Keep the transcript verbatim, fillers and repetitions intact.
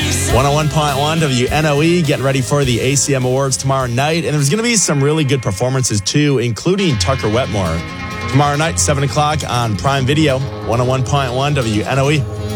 one oh one point one W N O E, getting ready for the A C M Awards tomorrow night. And there's going to be some really good performances, too, including Tucker Wetmore. Tomorrow night, seven o'clock on Prime Video, one oh one point one W N O E.